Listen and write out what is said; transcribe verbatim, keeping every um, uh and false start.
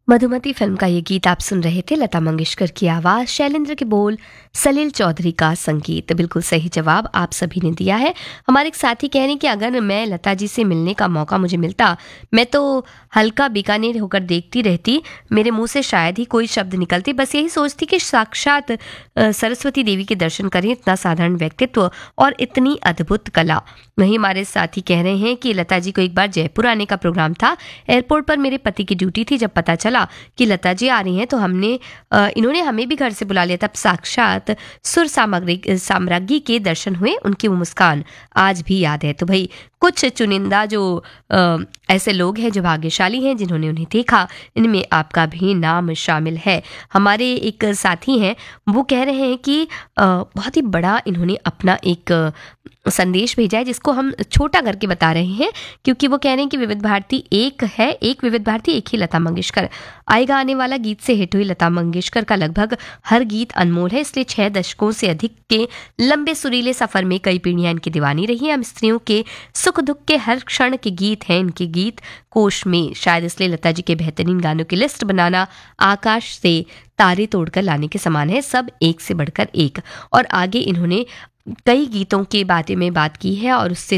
Madhumati film का ये गीत आप सुन रहे थे। लता मंगेशकर की आवाज़, शैलेंद्र के बोल, सलील चौधरी का संगीत। बिल्कुल सही जवाब आप सभी ने दिया है। हमारे एक साथी कह रहे हैं कि अगर मैं लता जी से मिलने का मौका मुझे मिलता, मैं तो हल्का बीकानेर होकर देखती रहती, मेरे मुंह से शायद ही कोई शब्द निकलते, बस यही सोचती कि साक्षात अ, सरस्वती देवी के दर्शन करें। इतना साधारण व्यक्तित्व और इतनी अद्भुत कला। वहीं हमारे साथी कह रहे हैं कि लता जी को एक बार जयपुर आने का प्रोग्राम था। एयरपोर्ट पर मेरे पति की ड्यूटी थी। जब पता चला कि लता जी आ रही हैं तो हमने अ, इन्होंने हमें भी घर से बुला लिया। तब साक्षात सुर सामग्री साम्राज्ञी के दर्शन हुए। उनकी वो मुस्कान आज भी याद है। तो भाई कुछ चुनिंदा जो अ, ऐसे लोग हैं जो भाग्यशाली हैं जिन्होंने उन्हें देखा, इनमें आपका भी नाम शामिल है। हमारे एक साथी हैं, वो कह रहे हैं कि अ, बहुत ही बड़ा इन्होंने अपना एक अ, संदेश भेजा है, जिसको हम छोटा करके बता रहे हैं, क्योंकि वो कह रहे हैं कि विविध भारती एक है, एक विविध भारती एक ही लता मंगेशकर। आएगा आने वाला गीत से हिट हुई लता मंगेशकर का लगभग हर गीत अनमोल है, इसलिए छह दशकों से अधिक के लंबे सुरीले सफर में कई पीढ़ियां इनकी दीवानी रही हैं। हम स्त्रियों के सुख दुख के हर क्षण के गीत हैं इनके गीत कोश में। शायद इसलिए लता जी के बेहतरीन गानों की लिस्ट बनाना आकाश से तारे तोड़कर लाने के समान है, सब एक से बढ़कर एक। और आगे इन्होंने कई गीतों के बारे में बात की है और उससे